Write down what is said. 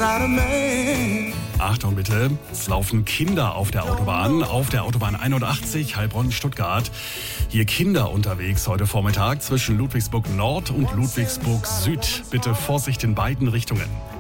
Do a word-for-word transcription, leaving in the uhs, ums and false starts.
inside a man. Achtung bitte, es laufen Kinder auf der Autobahn, auf der Autobahn einundachtzig, Heilbronn-Stuttgart. Hier Kinder unterwegs heute Vormittag zwischen Ludwigsburg Nord und Ludwigsburg Süd. Bitte Vorsicht in beiden Richtungen.